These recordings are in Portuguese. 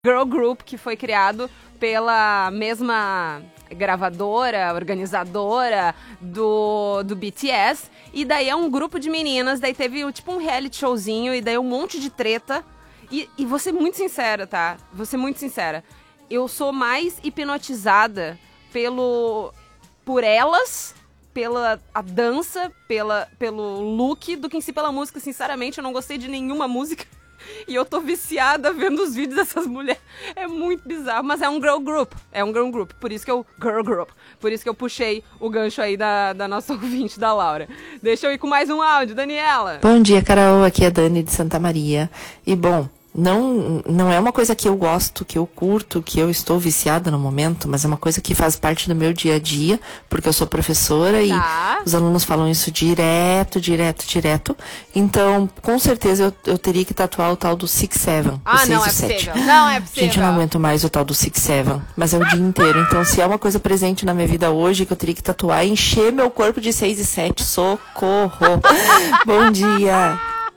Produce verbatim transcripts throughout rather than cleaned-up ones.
girl group que foi criado pela mesma gravadora, organizadora do, do B T S. E daí é um grupo de meninas, daí teve tipo um reality showzinho e daí um monte de treta. E, e vou ser muito sincera, tá? Vou ser muito sincera. Eu sou mais hipnotizada pelo, por elas, pela a dança, pela, pelo look, do que em si pela música. Sinceramente, eu não gostei de nenhuma música. E eu tô viciada vendo os vídeos dessas mulheres. É muito bizarro, mas é um girl group. É um girl group, por isso que eu... Girl group. Por isso que eu puxei o gancho aí da, da nossa ouvinte, da Laura. Deixa eu ir com mais um áudio, Daniela. Bom dia, Carol. Aqui é a Dani de Santa Maria. E, bom... Não, não é uma coisa que eu gosto, que eu curto, que eu estou viciada no momento, mas é uma coisa que faz parte do meu dia a dia, porque eu sou professora tá. E os alunos falam isso direto, direto, direto. Então, com certeza, eu, eu teria que tatuar o tal do six seven. Ah, o não, é possível. Não é possível. Gente, eu não aguento mais o tal do six seven, mas é o dia inteiro. Então, se é uma coisa presente na minha vida hoje, que eu teria que tatuar, encher meu corpo de seis e sete, socorro. Bom dia.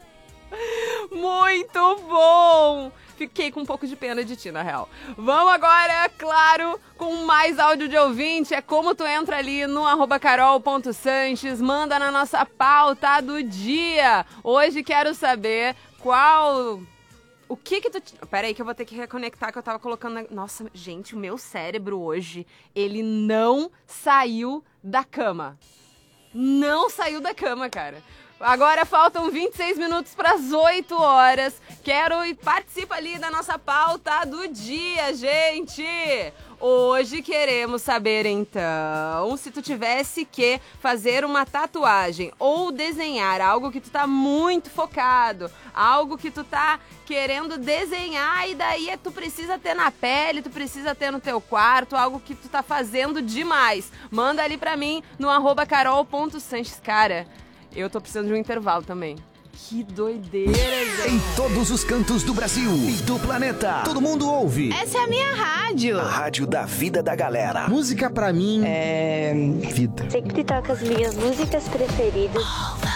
Muito bom! Fiquei com um pouco de pena de ti, na real. Vamos agora, claro, com mais áudio de ouvinte. É como tu entra ali no arroba carol ponto sanches, manda na nossa pauta do dia. Hoje quero saber qual... O que que tu... Pera aí que eu vou ter que reconectar que eu tava colocando... Na... Nossa, gente, o meu cérebro hoje, ele não saiu da cama. Não saiu da cama, cara. Agora faltam vinte e seis minutos para as oito horas. Quero e participa ali da nossa pauta do dia, gente. Hoje queremos saber, então, se tu tivesse que fazer uma tatuagem ou desenhar algo que tu tá muito focado, algo que tu tá querendo desenhar e daí tu precisa ter na pele, tu precisa ter no teu quarto, algo que tu tá fazendo demais. Manda ali pra mim no arroba carol ponto sanches, cara. Eu tô precisando de um intervalo também. Que doideira, gente. Em todos os cantos do Brasil e do planeta, todo mundo ouve. Essa é a minha rádio. A rádio da vida da galera. Música pra mim é... vida. Sempre toca as minhas músicas preferidas.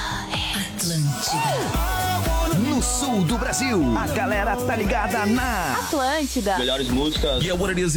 Atlântida. No sul do Brasil, a galera tá ligada na Atlântida. Melhores músicas. Yeah, what it is